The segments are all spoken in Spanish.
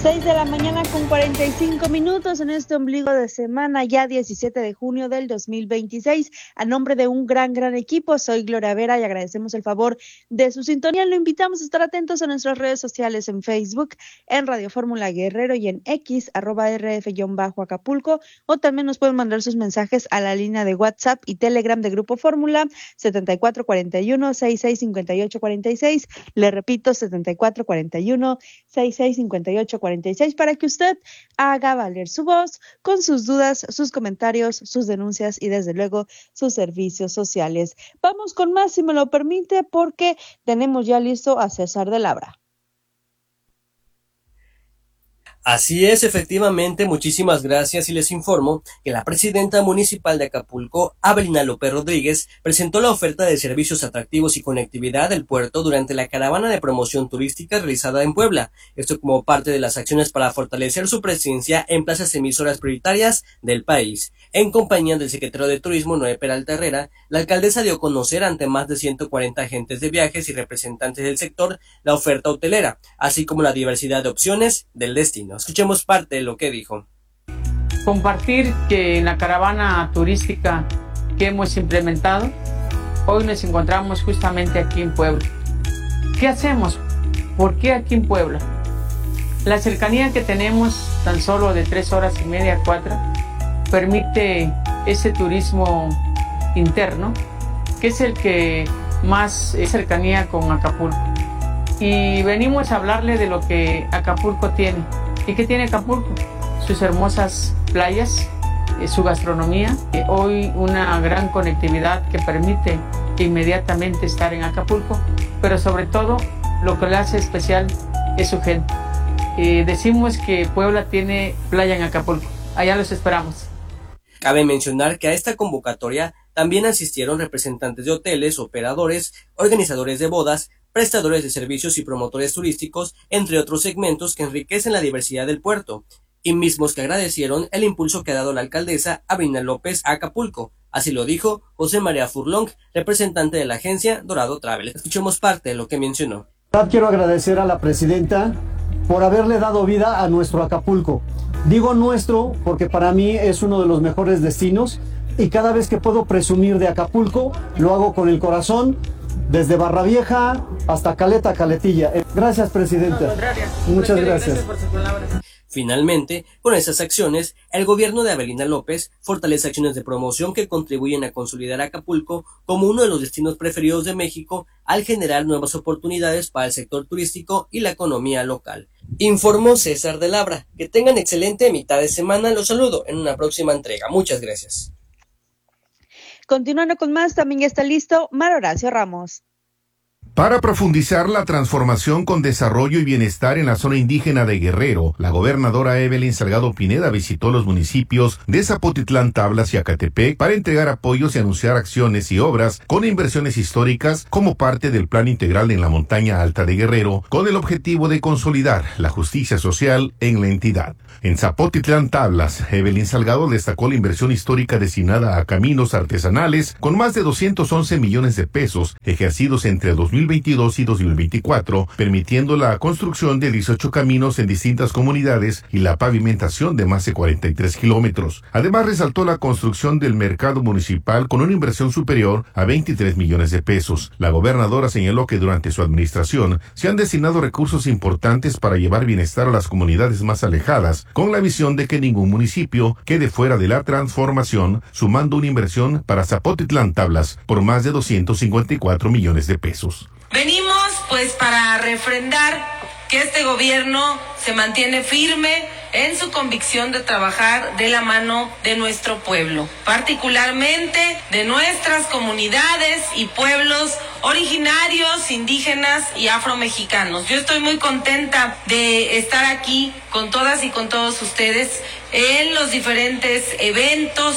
6 de la mañana con 45 minutos en este ombligo de semana, ya 17 de junio del 2026. A nombre de un gran equipo, soy Gloria Vera y agradecemos el favor de su sintonía. Lo invitamos a estar atentos a nuestras redes sociales en Facebook, en Radio Fórmula Guerrero y en X, @RF_Acapulco, o también nos pueden mandar sus mensajes a la línea de WhatsApp y Telegram de Grupo Fórmula 7441-665846. Le repito, 7441-665846 para que usted haga valer su voz con sus dudas, sus comentarios, sus denuncias y desde luego sus servicios sociales. Vamos con más, si me lo permite, porque tenemos ya listo a César de Labra. Así es, efectivamente, muchísimas gracias y les informo que la presidenta municipal de Acapulco, Abelina López Rodríguez, presentó la oferta de servicios atractivos y conectividad del puerto durante la caravana de promoción turística realizada en Puebla, esto como parte de las acciones para fortalecer su presencia en plazas emisoras prioritarias del país. En compañía del secretario de Turismo, Noé Peralta Herrera, la alcaldesa dio a conocer ante más de 140 agentes de viajes y representantes del sector la oferta hotelera, así como la diversidad de opciones del destino. Escuchemos parte de lo que dijo. Compartir que en la caravana turística que hemos implementado, hoy nos encontramos justamente aquí en Puebla. ¿Qué hacemos? ¿Por qué aquí en Puebla? La cercanía que tenemos, tan solo de 3 horas y media, 4, permite ese turismo interno, que es el que más es cercanía con Acapulco. Y venimos a hablarle de lo que Acapulco tiene. ¿Y qué tiene Acapulco? Sus hermosas playas, su gastronomía, hoy una gran conectividad que permite inmediatamente estar en Acapulco, pero sobre todo lo que le hace especial es su gente. Decimos que Puebla tiene playa en Acapulco, allá los esperamos. Cabe mencionar que a esta convocatoria también asistieron representantes de hoteles, operadores, organizadores de bodas, prestadores de servicios y promotores turísticos, entre otros segmentos que enriquecen la diversidad del puerto, y mismos que agradecieron el impulso que ha dado la alcaldesa Abelina López a Acapulco. Así lo dijo José María Furlong, representante de la agencia Dorado Travel. Escuchemos parte de lo que mencionó. Quiero agradecer a la presidenta por haberle dado vida a nuestro Acapulco. Digo nuestro porque para mí es uno de los mejores destinos y cada vez que puedo presumir de Acapulco lo hago con el corazón, desde Barra Vieja hasta Caleta, Caletilla. Gracias, presidenta. Muchas gracias. Por sus palabras. Finalmente, con esas acciones, el gobierno de Abelina López fortalece acciones de promoción que contribuyen a consolidar a Acapulco como uno de los destinos preferidos de México al generar nuevas oportunidades para el sector turístico y la economía local. Informó César de Labra. Que tengan excelente mitad de semana. Los saludo en una próxima entrega. Muchas gracias. Continuando con más, también está listo Mar Horacio Ramos. Para profundizar la transformación con desarrollo y bienestar en la zona indígena de Guerrero, la gobernadora Evelyn Salgado Pineda visitó los municipios de Zapotitlán, Tablas y Acatepec para entregar apoyos y anunciar acciones y obras con inversiones históricas como parte del Plan Integral en la Montaña Alta de Guerrero, con el objetivo de consolidar la justicia social en la entidad. En Zapotitlán, Tablas, Evelyn Salgado destacó la inversión histórica destinada a caminos artesanales con más de 211 millones de pesos ejercidos entre 2022 y 2024, permitiendo la construcción de 18 caminos en distintas comunidades y la pavimentación de más de 43 kilómetros. Además, resaltó la construcción del mercado municipal con una inversión superior a 23 millones de pesos. La gobernadora señaló que durante su administración se han destinado recursos importantes para llevar bienestar a las comunidades más alejadas, con la visión de que ningún municipio quede fuera de la transformación, sumando una inversión para Zapotitlán, Tablas por más de 254 millones de pesos. Venimos pues para refrendar que este gobierno se mantiene firme en su convicción de trabajar de la mano de nuestro pueblo, particularmente de nuestras comunidades y pueblos originarios, indígenas y afromexicanos. Yo estoy muy contenta de estar aquí con todas y con todos ustedes en los diferentes eventos,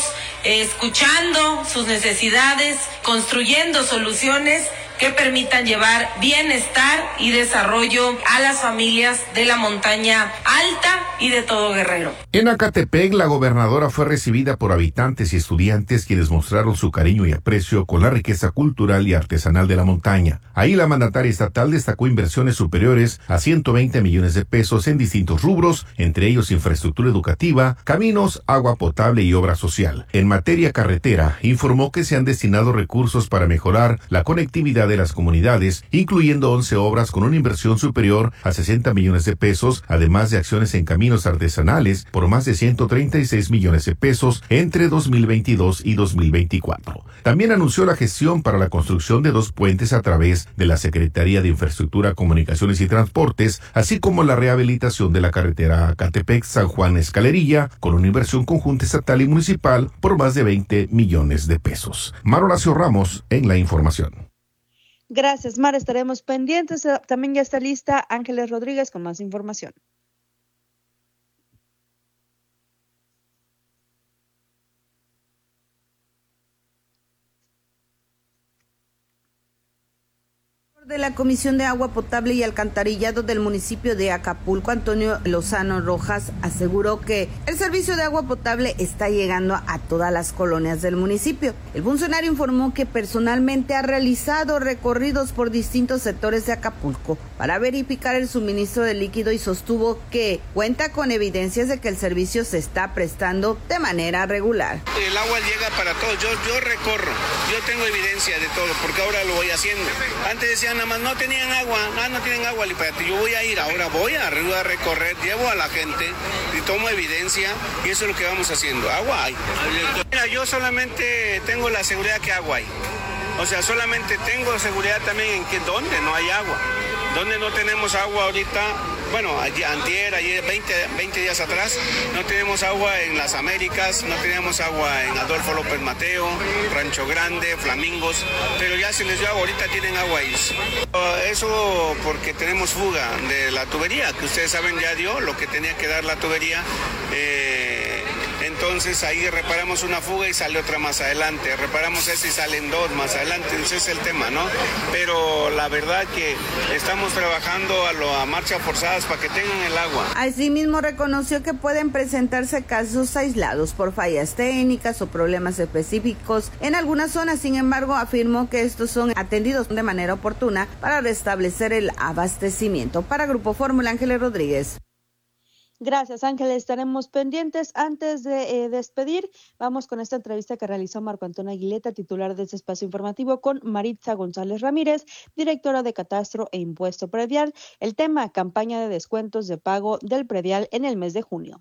escuchando sus necesidades, construyendo soluciones que permitan llevar bienestar y desarrollo a las familias de la montaña Alta y de todo Guerrero. En Acatepec, la gobernadora fue recibida por habitantes y estudiantes quienes mostraron su cariño y aprecio con la riqueza cultural y artesanal de la montaña. Ahí la mandataria estatal destacó inversiones superiores a 120 millones de pesos en distintos rubros, entre ellos infraestructura educativa, caminos, agua potable y obra social. En materia carretera, informó que se han destinado recursos para mejorar la conectividad de las comunidades, incluyendo 11 obras con una inversión superior a 60 millones de pesos, además de acciones en caminos artesanales por más de 136 millones de pesos entre 2022 y 2024. También anunció la gestión para la construcción de 2 puentes a través de la Secretaría de Infraestructura, Comunicaciones y Transportes, así como la rehabilitación de la carretera Acatepec-San Juan-Escalerilla, con una inversión conjunta estatal y municipal por más de 20 millones de pesos. Mar Horacio Ramos en la información. Gracias, Mar. Estaremos pendientes. También ya está lista Ángeles Rodríguez con más información. De la Comisión de Agua Potable y Alcantarillado del municipio de Acapulco, Antonio Lozano Rojas, aseguró que el servicio de agua potable está llegando a todas las colonias del municipio. El funcionario informó que personalmente ha realizado recorridos por distintos sectores de Acapulco para verificar el suministro de líquido y sostuvo que cuenta con evidencias de que el servicio se está prestando de manera regular. El agua llega para todos, yo recorro, yo tengo evidencia de todo porque ahora lo voy haciendo. Antes decían nada más no tenían agua, no tienen agua, yo voy a ir, ahora voy a recorrer, llevo a la gente y tomo evidencia y eso es lo que vamos haciendo, agua hay. Mira, yo solamente tengo la seguridad que agua hay, o sea, solamente tengo seguridad también en que donde no hay agua, donde no tenemos agua ahorita. Bueno, ayer 20 días atrás, no tenemos agua en Las Américas, no tenemos agua en Adolfo López Mateo, Rancho Grande, Flamingos, pero ya se les dio agua, ahorita tienen agua ahí. Eso porque tenemos fuga de la tubería, que ustedes saben ya dio lo que tenía que dar la tubería. Entonces ahí reparamos una fuga y sale otra más adelante, reparamos esa y salen 2 más adelante, ese es el tema, ¿no? Pero la verdad que estamos trabajando a marcha forzadas para que tengan el agua. Asimismo reconoció que pueden presentarse casos aislados por fallas técnicas o problemas específicos en algunas zonas, sin embargo afirmó que estos son atendidos de manera oportuna para restablecer el abastecimiento. Para Grupo Fórmula, Ángeles Rodríguez. Gracias, Ángeles. Estaremos pendientes. Antes de despedir, vamos con esta entrevista que realizó Marco Antonio Aguileta, titular de este espacio informativo, con Maritza González Ramírez, directora de Catastro e Impuesto Predial. El tema, campaña de descuentos de pago del predial en el mes de junio.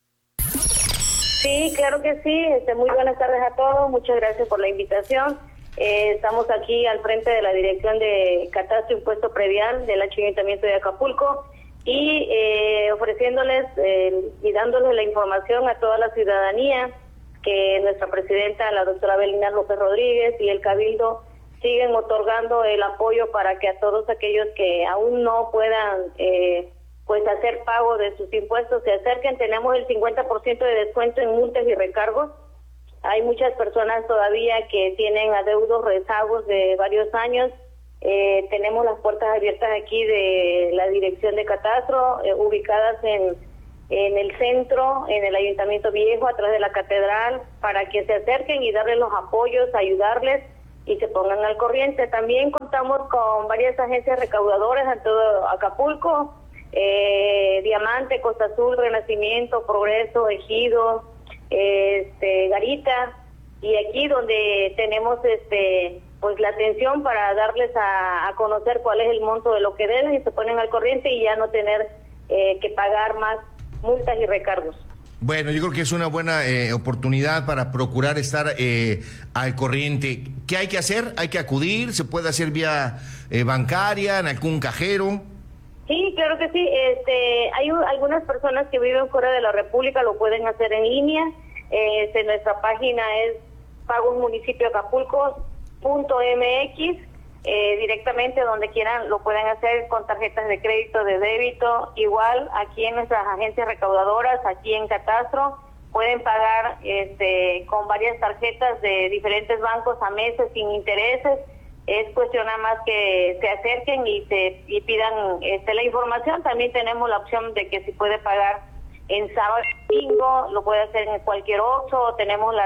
Sí, claro que sí. Muy buenas tardes a todos. Muchas gracias por la invitación. Estamos aquí al frente de la Dirección de Catastro e Impuesto Predial del Ayuntamiento de Acapulco. Y ofreciéndoles y dándoles la información a toda la ciudadanía que nuestra presidenta, la doctora Avelina López Rodríguez, y el Cabildo siguen otorgando el apoyo para que a todos aquellos que aún no puedan hacer pago de sus impuestos se acerquen. Tenemos el 50% de descuento en multas y recargos. Hay muchas personas todavía que tienen adeudos, rezagos de varios años. Tenemos las puertas abiertas aquí de la Dirección de Catastro, ubicadas en el centro, en el Ayuntamiento Viejo, atrás de la Catedral, para que se acerquen y darles los apoyos, ayudarles y se pongan al corriente. También contamos con varias agencias recaudadoras en todo Acapulco, Diamante, Costa Azul, Renacimiento, Progreso, Ejido, Garita, y aquí donde tenemos pues la atención para darles a conocer cuál es el monto de lo que deben y se ponen al corriente y ya no tener que pagar más multas y recargos. Bueno, yo creo que es una buena oportunidad para procurar estar al corriente. ¿Qué hay que hacer? ¿Hay que acudir? ¿Se puede hacer vía bancaria, en algún cajero? Sí, claro que sí. Hay algunas personas que viven fuera de la República, lo pueden hacer en línea. Nuestra página es pagosmunicipioacapulco.mx. Directamente donde quieran lo pueden hacer con tarjetas de crédito, de débito. Igual aquí en nuestras agencias recaudadoras, aquí en Catastro, pueden pagar con varias tarjetas de diferentes bancos a meses sin intereses. es cuestión nada más que se acerquen y pidan la información. También tenemos la opción de que si puede pagar en sábado y domingo, lo puede hacer en cualquier Oxxo. Tenemos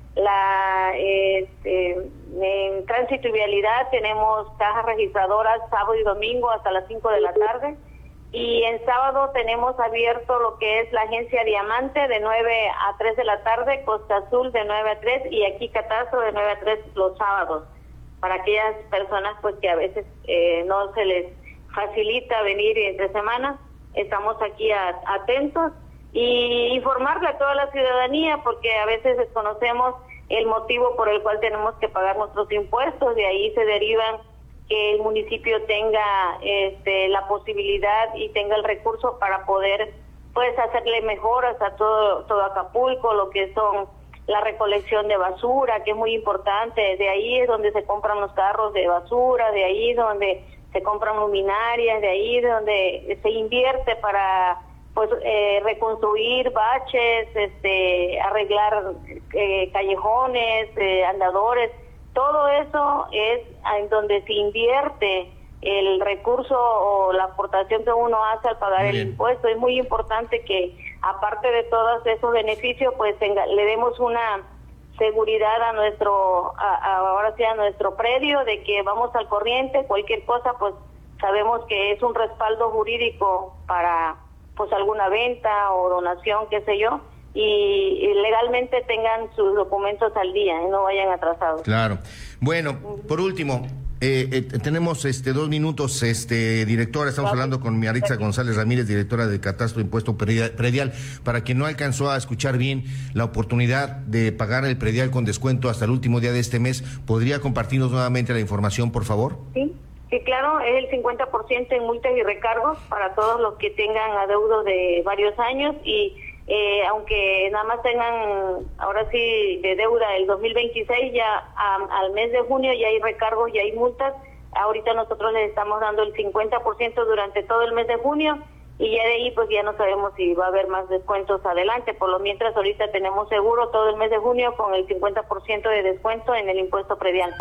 en tránsito y vialidad tenemos cajas registradoras sábado y domingo hasta las 5 de la tarde. Y en sábado tenemos abierto lo que es la agencia Diamante de 9 a 3 de la tarde, Costa Azul de 9 a 3 y aquí Catastro de 9 a 3 los sábados. Para aquellas personas pues que a veces no se les facilita venir entre semanas, estamos aquí atentos y informarle a toda la ciudadanía, porque a veces desconocemos el motivo por el cual tenemos que pagar nuestros impuestos, de ahí se derivan que el municipio tenga la posibilidad y tenga el recurso para poder pues hacerle mejoras a todo Acapulco, lo que son la recolección de basura, que es muy importante. De ahí es donde se compran los carros de basura, de ahí es donde se compran luminarias, de ahí es donde se invierte para pues reconstruir baches, arreglar callejones, andadores. Todo eso es en donde se invierte el recurso o la aportación que uno hace al pagar el impuesto. Es muy importante que, aparte de todos esos beneficios, pues le demos una seguridad a nuestro predio, de que vamos al corriente, cualquier cosa, pues sabemos que es un respaldo jurídico para pues alguna venta o donación, qué sé yo, y legalmente tengan sus documentos al día y no vayan atrasados. Claro. Bueno, por último, tenemos 2 minutos, directora, estamos hablando con Maritza González Ramírez, directora de Catastro Impuesto Predial. Para quien no alcanzó a escuchar bien la oportunidad de pagar el predial con descuento hasta el último día de este mes, ¿podría compartirnos nuevamente la información, por favor? Sí, claro, es el 50% en multas y recargos para todos los que tengan adeudos de varios años y aunque nada más tengan ahora sí de deuda el 2026, ya al mes de junio ya hay recargos, ya hay multas. Ahorita nosotros les estamos dando el 50% durante todo el mes de junio y ya de ahí pues ya no sabemos si va a haber más descuentos adelante. Por lo mientras ahorita tenemos seguro todo el mes de junio con el 50% de descuento en el impuesto predial.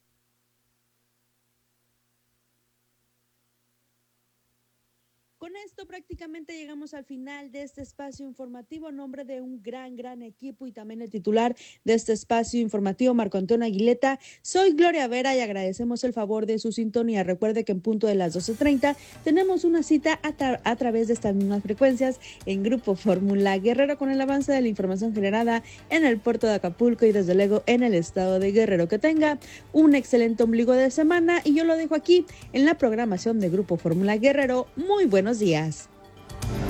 Con esto prácticamente llegamos al final de este espacio informativo. En nombre de un gran equipo y también el titular de este espacio informativo, Marco Antonio Aguileta, soy Gloria Vera y agradecemos el favor de su sintonía. Recuerde que en punto de las 12:30 tenemos una cita a través de estas mismas frecuencias en Grupo Fórmula Guerrero con el avance de la información generada en el puerto de Acapulco y desde luego en el estado de Guerrero. Que tenga un excelente ombligo de semana y yo lo dejo aquí en la programación de Grupo Fórmula Guerrero. Muy buenos días.